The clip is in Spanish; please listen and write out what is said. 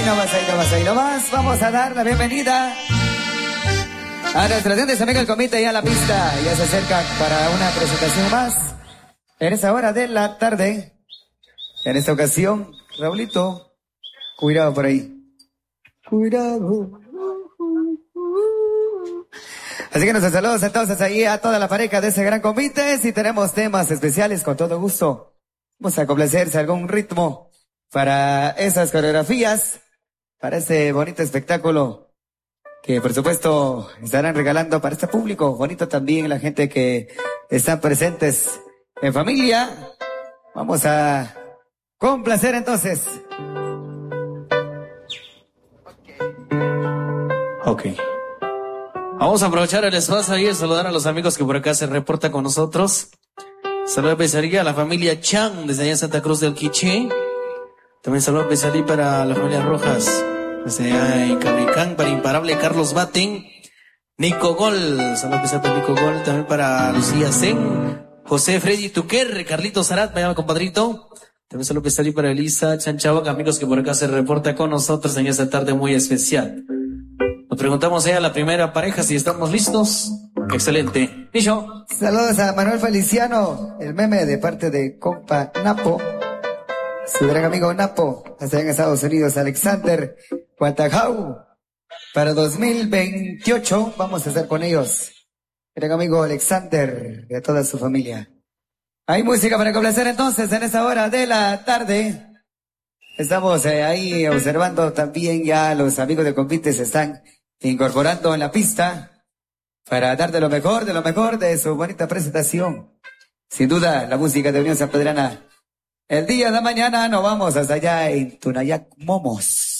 ahí nomás, ahí nomás. Vamos a dar la bienvenida a nuestros grandes amigos del comité ya a la pista. Ya se acerca para una presentación más en esa hora de la tarde. En esta ocasión, Raulito, cuidado por ahí. Cuidado. Así que nuestros saludos entonces ahí a toda la pareja de ese gran comité. Si tenemos temas especiales, con todo gusto, vamos a complacerse algún ritmo para esas coreografías, para ese bonito espectáculo que por supuesto estarán regalando para este público. Bonito también la gente que están presentes en familia. Vamos a complacer entonces. Ok. Vamos a aprovechar el espacio y saludar a los amigos que por acá se reportan con nosotros. Saludos especial a la familia Chan desde allá en Santa Cruz del Quiché. También saludos especial para la familia Rojas desde allá en Camicán, para Imparable Carlos Baten, Nico Gol, saludos especial para Nico Gol, también para Lucía Zen, José Freddy Tuquer, Carlito Zarat, me llama compadrito. También saludos especial para Elisa Chanchabac, amigos que por acá se reportan con nosotros en esta tarde muy especial. Nos preguntamos a la primera pareja si estamos listos. Excelente. Nicho. Saludos a Manuel Feliciano, el meme de parte de compa Napo, su gran amigo Napo, hasta en Estados Unidos, Alexander Guatajau. Para 2028 vamos a estar con ellos. Gran amigo Alexander y a toda su familia. Hay música para complacer entonces en esta hora de la tarde. Estamos ahí observando también ya los amigos de Convite se están incorporando en la pista para dar de lo mejor de su bonita presentación. Sin duda, la música de Unión Sanpedrana. El día de mañana nos vamos hasta allá en Tunayac Momos.